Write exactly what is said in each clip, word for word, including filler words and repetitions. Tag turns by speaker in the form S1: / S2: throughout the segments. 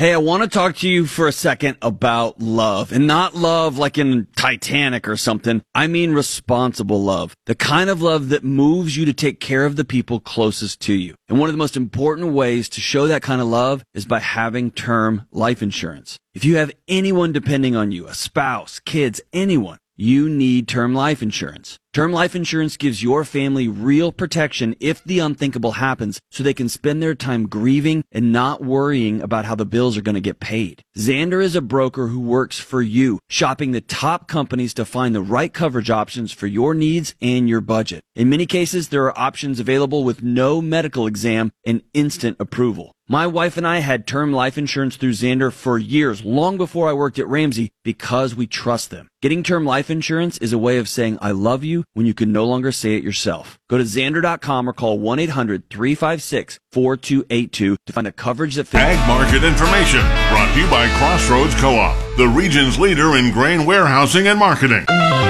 S1: Hey, I want to talk to you for a second about love, and not love like in Titanic or something. I mean responsible love, the kind of love that moves you to take care of the people closest to you. And one of the most important ways to show that kind of love is by having term life insurance. If you have anyone depending on you, a spouse, kids, anyone, you need term life insurance. Term life insurance gives your family real protection if the unthinkable happens, so they can spend their time grieving and not worrying about how the bills are going to get paid. Xander is a broker who works for you, shopping the top companies to find the right coverage options for your needs and your budget. In many cases, there are options available with no medical exam and instant approval. My wife and I had term life insurance through Xander for years, long before I worked at Ramsey, because we trust them. Getting term life insurance is a way of saying I love you when you can no longer say it yourself. Go to Xander dot com or call one eight hundred three five six four two eight two to find a coverage that fits.
S2: Ag Market Information, brought to you by Crossroads Co-op, the region's leader in grain warehousing and marketing.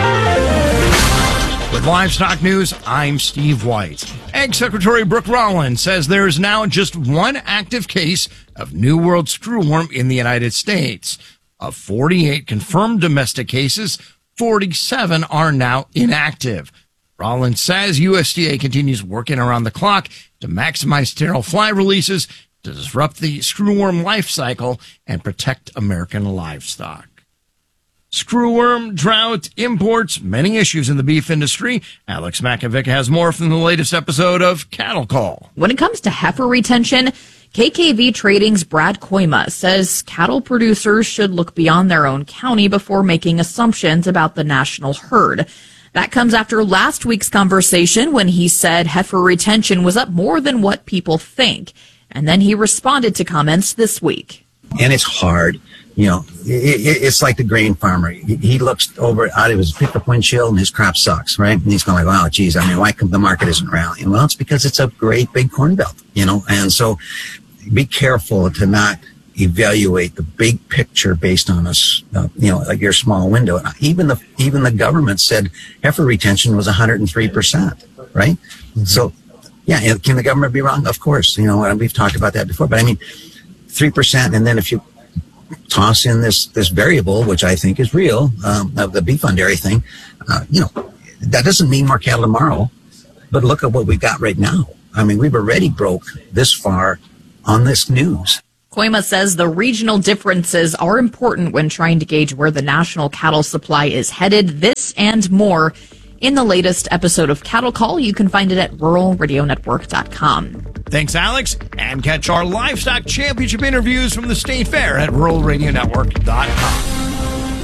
S3: With Livestock News, I'm Steve White. Ag Secretary Brooke Rollins says there is now just one active case of New World screwworm in the United States. Of forty-eight confirmed domestic cases, forty-seven are now inactive. Rollins says U S D A continues working around the clock to maximize sterile fly releases, to disrupt the screwworm life cycle, and protect American livestock. Screwworm, drought, imports, many issues in the beef industry. Alex Makovic has more from the latest episode of Cattle Call.
S4: When it comes to heifer retention, K K V Trading's Brad Koima says cattle producers should look beyond their own county before making assumptions about the national herd. That comes after last week's conversation when he said heifer retention was up more than what people think. And then he responded to comments this week.
S5: And it's hard. You know, it, it's like the grain farmer. He, he looks over out of his pickup windshield and his crop sucks, right? And he's going like, wow, geez, I mean, why come the market isn't rallying? Well, it's because it's a great big corn belt, you know, and so be careful to not evaluate the big picture based on us, uh, you know, like your small window. Even the, even the government said heifer retention was one hundred three percent, right? Mm-hmm. So, yeah, can the government be wrong? Of course, you know, and we've talked about that before, but I mean, three percent, and then if you toss in this this variable, which I think is real, um, of the beef on dairy thing, uh, you know, that doesn't mean more cattle tomorrow, but look at what we've got right now. I mean, we've already broke this far on this news.
S4: Koima says the regional differences are important when trying to gauge where the national cattle supply is headed. This and more in the latest episode of Cattle Call. You can find it at rural radio network dot com.
S3: Thanks, Alex. And catch our Livestock Championship interviews from the State Fair at rural radio network dot com.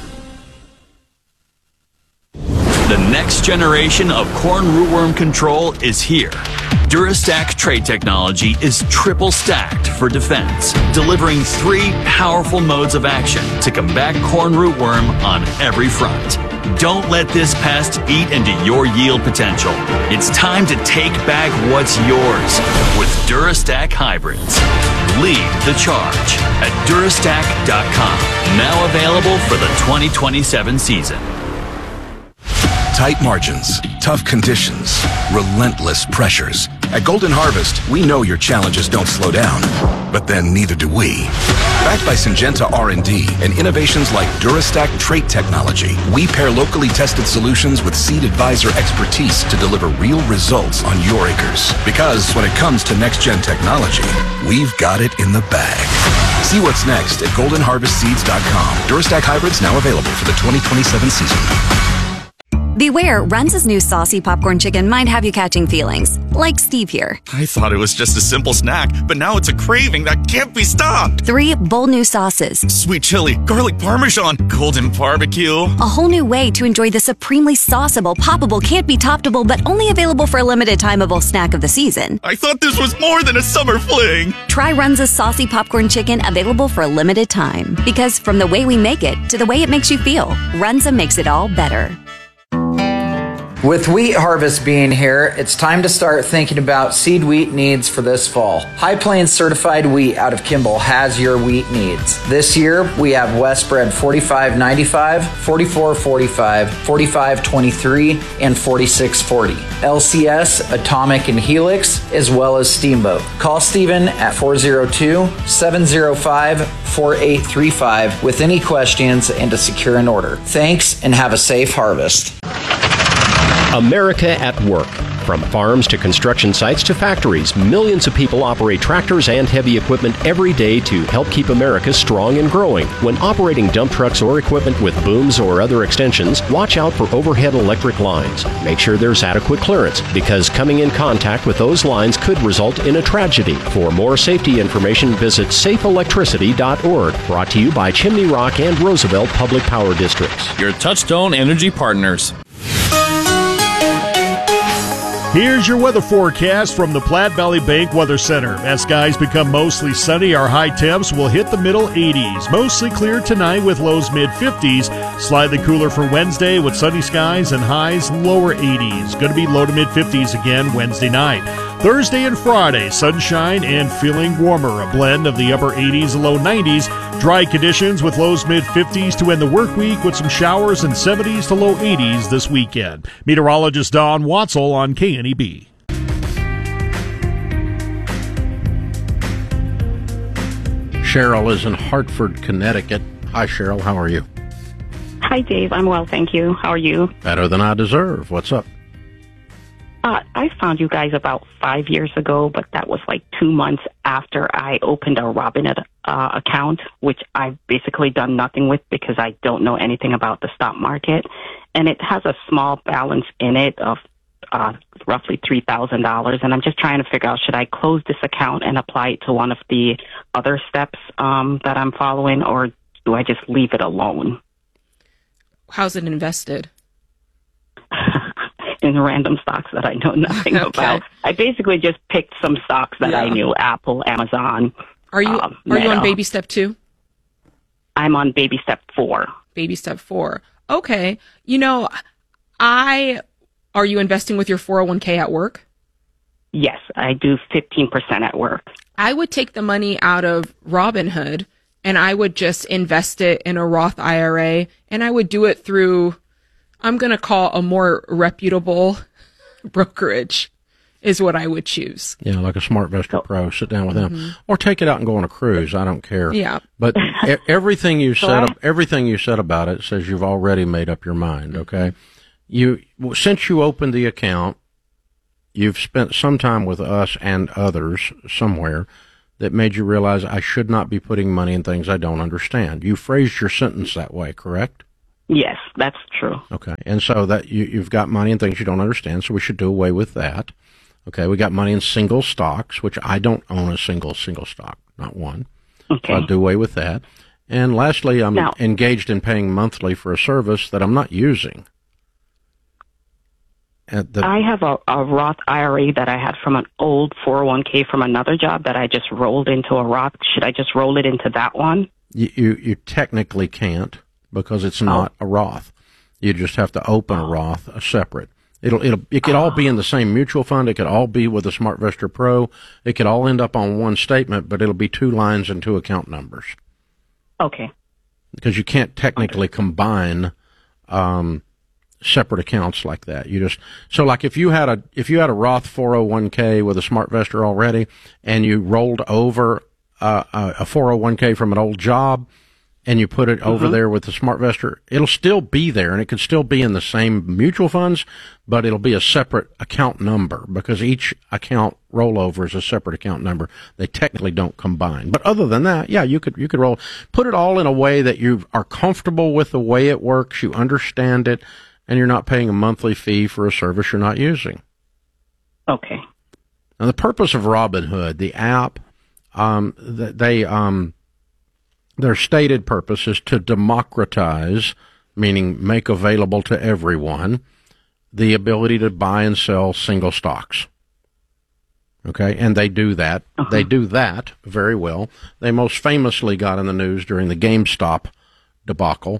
S6: The next generation of corn rootworm control is here. Durastack trait technology is triple stacked for defense, delivering three powerful modes of action to combat corn rootworm on every front. Don't let this pest eat into your yield potential. It's time to take back what's yours with Durastack hybrids. Lead the charge at Durastack dot com. Now available for the twenty twenty-seven season.
S7: Tight margins, tough conditions, relentless pressures. At Golden Harvest, we know your challenges don't slow down, but then neither do we. Backed by Syngenta R and D and innovations like Durastack trait technology, we pair locally tested solutions with Seed Advisor expertise to deliver real results on your acres. Because when it comes to next-gen technology, we've got it in the bag. See what's next at golden harvest seeds dot com. Durastack hybrids now available for the twenty twenty-seven season.
S8: Beware, Runza's new saucy popcorn chicken might have you catching feelings. Like Steve here.
S9: I thought it was just a simple snack, but now it's a craving that can't be stopped.
S8: Three bold new sauces.
S9: Sweet chili, garlic parmesan, golden barbecue.
S8: A whole new way to enjoy the supremely sauceable, poppable, can't be toppable, but only available for a limited timeable snack of the season.
S9: I thought this was more than a summer fling.
S8: Try Runza's saucy popcorn chicken, available for a limited time. Because from the way we make it to the way it makes you feel, Runza makes it all better.
S10: With wheat harvest being here, it's time to start thinking about seed wheat needs for this fall. High Plains certified wheat out of Kimball has your wheat needs. This year, we have West Bred forty-five ninety-five, forty-four forty-five, forty-five twenty-three, and forty-six forty. L C S, Atomic, and Helix, as well as Steamboat. Call Steven at four oh two, seven oh five, four eight three five with any questions and to secure an order. Thanks, and have a safe harvest.
S11: America at Work. From farms to construction sites to factories, millions of people operate tractors and heavy equipment every day to help keep America strong and growing. When operating dump trucks or equipment with booms or other extensions, watch out for overhead electric lines. Make sure there's adequate clearance, because coming in contact with those lines could result in a tragedy. For more safety information, visit safe electricity dot org. Brought to you by Chimney Rock and Roosevelt Public Power Districts.
S12: Your Touchstone Energy partners.
S13: Here's your weather forecast from the Platte Valley Bank Weather Center. As skies become mostly sunny, our high temps will hit the middle eighties. Mostly clear tonight with lows mid fifties. Slightly cooler for Wednesday with sunny skies and highs lower eighties. Going to be low to mid fifties again Wednesday night. Thursday and Friday, sunshine and feeling warmer. A blend of the upper eighties and low nineties. Dry conditions with lows mid fifties to end the work week with some showers in seventies to low eighties this weekend. Meteorologist Don Watzel on K N E B.
S14: Cheryl is in Hartford, Connecticut. Hi, Cheryl. How are you?
S15: Hi, Dave. I'm well, thank you. How are you?
S14: Better than I deserve. What's up?
S15: Uh, I found you guys about five years ago, but that was like two months after I opened a Robinhood uh, account, which I've basically done nothing with because I don't know anything about the stock market. And it has a small balance in it of uh, roughly three thousand dollars. And I'm just trying to figure out, should I close this account and apply it to one of the other steps um, that I'm following, or do I just leave it alone?
S16: How's it invested?
S15: In random stocks that I know nothing okay. about. I basically just picked some stocks that yeah. I knew: Apple, Amazon.
S16: Are you um, are you on baby step two?
S15: I'm on baby step four.
S16: Baby step four. Okay. You know, I are you investing with your four oh one k at work?
S15: Yes, I do fifteen percent at work.
S16: I would take the money out of Robinhood and I would just invest it in a Roth I R A, and I would do it through, I'm going to call a more reputable brokerage is what I would choose.
S14: Yeah, like a SmartVestor Pro. Sit down with mm-hmm. them. Or take it out and go on a cruise. I don't care.
S16: Yeah.
S14: But e- everything you said up, everything you said about it says you've already made up your mind, okay? You since you opened the account, you've spent some time with us and others somewhere that made you realize I should not be putting money in things I don't understand. You phrased your sentence that way, correct?
S15: Yes, that's true.
S14: Okay. And so that you, you've got money in things you don't understand, so we should do away with that. Okay. We got money in single stocks, which I don't own a single, single stock, not one.
S15: Okay.
S14: So I'll do away with that. And lastly, I'm
S15: now,
S14: engaged in paying monthly for a service that I'm not using. At the,
S15: I have a, a Roth I R A that I had from an old four oh one k from another job that I just rolled into a Roth. Should I just roll it into that one?
S14: You, you, you technically can't, because it's not oh. a Roth. You just have to open a Roth, a separate. It'll, it'll, it could oh. all be in the same mutual fund. It could all be with a SmartVestor Pro. It could all end up on one statement, but it'll be two lines and two account numbers.
S15: Okay.
S14: Because you can't technically okay. combine, um, separate accounts like that. You just, so like if you had a, if you had a Roth four oh one k with a SmartVestor already and you rolled over uh, a four oh one k from an old job, and you put it mm-hmm. over there with the SmartVestor, it'll still be there, and it could still be in the same mutual funds, but it'll be a separate account number, because each account rollover is a separate account number. They technically don't combine. But other than that, yeah, you could you could roll, put it all in a way that you are comfortable with the way it works, you understand it, and you're not paying a monthly fee for a service you're not using.
S15: Okay.
S14: Now, the purpose of Robinhood, the app, um, they um. their stated purpose is to democratize, meaning make available to everyone, the ability to buy and sell single stocks. Okay, and they do that. Uh-huh. They do that very well. They most famously got in the news during the GameStop debacle,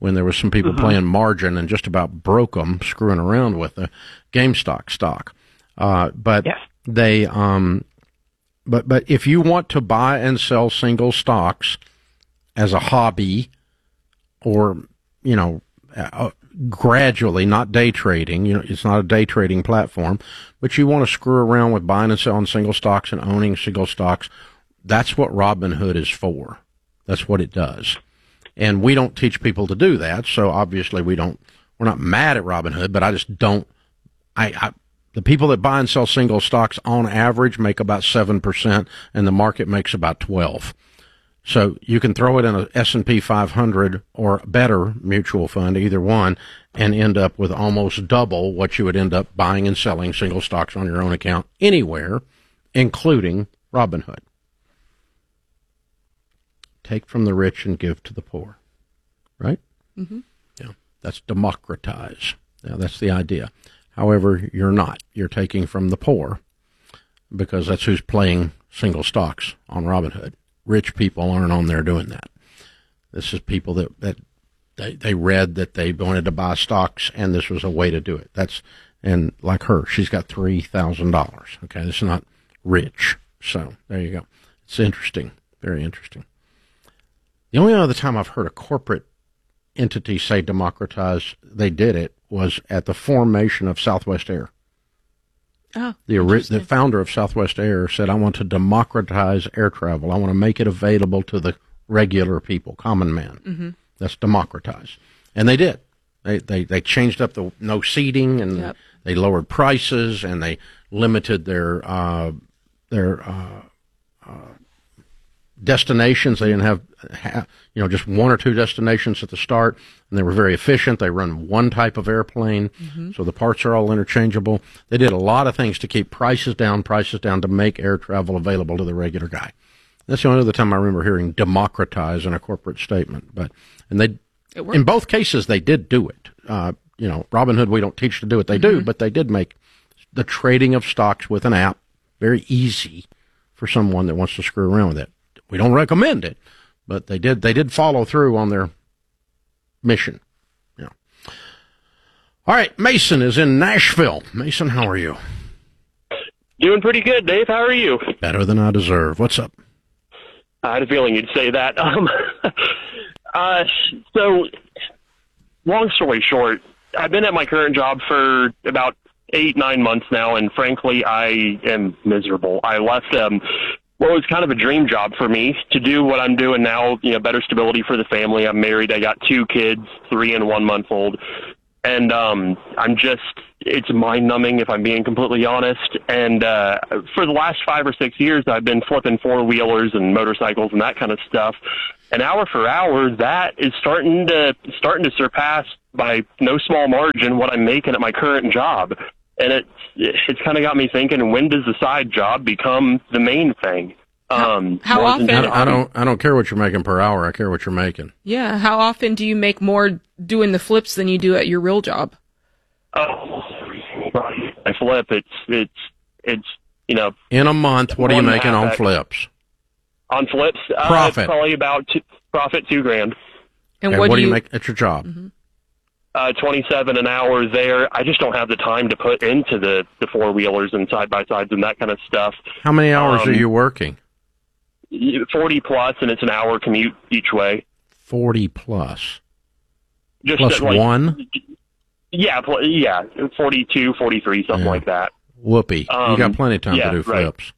S14: when there was some people
S15: Mm-hmm.
S14: playing margin and just about broke them, screwing around with the GameStop stock. Uh, but
S15: Yes.
S14: they, um, but but if you want to buy and sell single stocks as a hobby, or you know, uh, gradually, not day trading, you know, it's not a day trading platform, but you want to screw around with buying and selling single stocks and owning single stocks, that's what Robinhood is for. That's what it does. And we don't teach people to do that, so obviously we don't, we're not mad at Robinhood, but I just don't, I, I the people that buy and sell single stocks on average make about seven percent, and the market makes about twelve. So you can throw it in a S and P five hundred or better mutual fund, either one, and end up with almost double what you would end up buying and selling single stocks on your own account anywhere, including Robinhood. Take from the rich and give to the poor, right?
S16: Mm-hmm.
S14: Yeah, that's democratize. Now, that's the idea. However, you're not. You're taking from the poor, because that's who's playing single stocks on Robinhood. Rich people aren't on there doing that. This is people that, that they, they read that they wanted to buy stocks, and this was a way to do it. That's, and like her, she's got three thousand dollars. Okay, this is not rich. So there you go. It's interesting, very interesting. The only other time I've heard a corporate entity say democratize, they did it, was at the formation of Southwest Air.
S16: Oh,
S14: the, ori- the founder of Southwest Air said, I want to democratize air travel. I want to make it available to the regular people, common man.
S16: Mm-hmm.
S14: That's democratize. And they did. They, they, they changed up the no seating, and
S16: Yep.
S14: they lowered prices, and they limited their, uh, their, uh, uh, destinations. They didn't have, ha- you know, just one or two destinations at the start, and they were very efficient. They run one type of airplane,
S16: Mm-hmm.
S14: so the parts are all interchangeable. They did a lot of things to keep prices down, prices down to make air travel available to the regular guy. That's the only other time I remember hearing democratize in a corporate statement. But and they,
S16: It worked.
S14: in both cases, they did do it. Uh, you know, Robinhood, we don't teach to do what they do, but they did make the trading of stocks with an app very easy for someone that wants to screw around with it. We don't recommend it, but they did. They did follow through on their mission. Yeah. All right, Mason is in Nashville. Mason, how are you?
S17: Doing pretty good, Dave. How are you?
S14: Better than I deserve. What's up?
S17: I had a feeling you'd say that. Um, uh, so, long story short, I've been at my current job for about eight, nine months now, and frankly, I am miserable. I left um, what was kind of a dream job for me to do what I'm doing now, you know, better stability for the family. I'm married. I got two kids, three and one month old. And um, I'm just, it's mind-numbing if I'm being completely honest. And uh, for the last five or six years, I've been flipping four-wheelers and motorcycles and that kind of stuff. And hour for hour, that is starting to starting to surpass by no small margin what I'm making at my current job. And it's it's kind of got me thinking, when does the side job become the main thing? Um,
S16: how
S17: more than-
S16: often-
S14: I don't. I don't care what you're making per hour. I care what you're making.
S16: Yeah. How often do you make more doing the flips than you do at your real job?
S17: Oh, I flip. It's it's it's you know.
S14: In a month, what are you
S17: one
S14: making
S17: half
S14: on
S17: X.
S14: flips?
S17: On flips, uh,
S14: Profit.
S17: probably about two, profit two grand.
S16: And
S14: And
S16: what,
S14: what
S16: do
S14: do you
S16: you
S14: make at your job?
S17: Uh, twenty-seven an hour there. I just don't have the time to put into the the four wheelers and side by sides and that kind of stuff.
S14: How many hours
S17: Um,
S14: are you working?
S17: Forty plus, and it's an hour commute each way.
S14: Forty plus.
S17: Just
S14: Plus
S17: uh, like,
S14: one?
S17: Yeah, pl- yeah, forty-two, forty-three, something
S14: Yeah.
S17: like that.
S14: Whoopee.
S17: Um,
S14: you got plenty of time
S17: yeah,
S14: to do
S17: right.
S14: flips.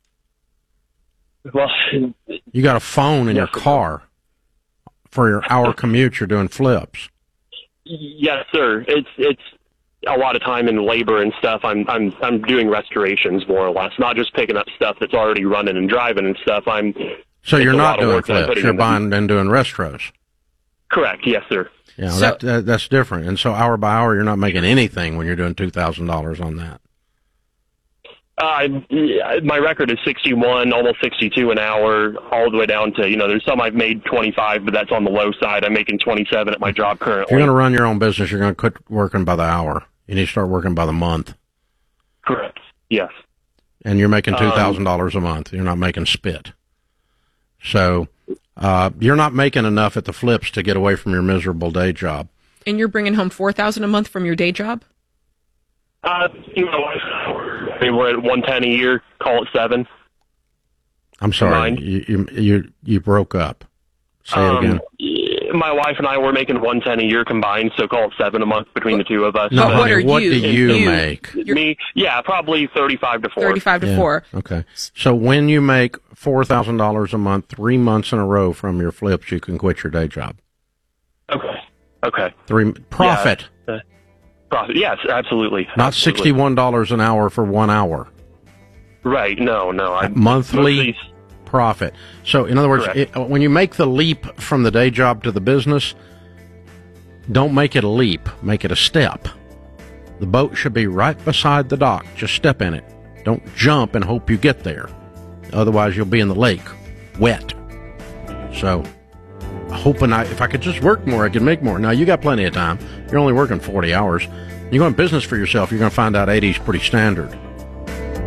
S17: Well,
S14: You got a phone in your car for your hour commute. You're doing flips.
S17: yes, sir. It's it's a lot of time and labor and stuff. I'm I'm I'm doing restorations more or less, not just picking up stuff that's already running and driving and stuff. I'm
S14: So
S17: it's
S14: you're
S17: a
S14: not
S17: lot of
S14: doing
S17: work that I'm
S14: flips.
S17: putting
S14: You're
S17: in.
S14: buying and doing restros.
S17: Correct. Yes, sir.
S14: Yeah,
S16: So-
S14: that, that that's different. And so hour by hour, you're not making anything when you're doing two thousand dollars on that.
S17: Uh, my record is sixty-one, almost sixty-two an hour, all the way down to, you know, there's some I've made twenty-five, but that's on the low side. I'm making twenty-seven at my job
S14: If you're
S17: currently.
S14: going to run your own business, you're going to quit working by the hour. You need to start working by the month.
S17: Correct. Yes.
S14: And you're making two
S17: Um,
S14: thousand dollars a month. You're not making spit. So uh, you're not making enough at the flips to get away from your miserable day job.
S16: And you're bringing home four thousand a month from your day job?
S17: Uh, you know, I mean, we're at one ten a year. Call it seven.
S14: I'm sorry, you, you you you broke up. Say it again.
S17: Um, my wife and I were making one ten a year combined, so call it seven a month between the two of us.
S14: No,
S17: But
S14: what, are what
S17: you?
S14: do you,
S17: You.
S14: make?
S17: Me, yeah, probably thirty-five to four.
S16: thirty-five to
S14: Yeah,
S16: four.
S14: Okay. So when you make four thousand dollars a month, three months in a row from your flips, you can quit your day job.
S17: Okay. Okay.
S14: Three profit,
S17: Yeah, uh, profit. Yes, absolutely.
S14: not
S17: absolutely.
S14: sixty-one dollars an hour for one hour.
S17: Right. No. No. I
S14: Monthly profit. So, in other words,
S17: Correct.
S14: it, when you make the leap from the day job to the business, don't make it a leap. Make it a step. The boat should be right beside the dock. Just step in it. Don't jump and hope you get there. Otherwise, you'll be in the lake, wet. So, hoping I, if I could just work more, I could make more. Now, you got plenty of time. You're only working forty hours. You go in business for yourself, you're going to find out eighty is pretty standard.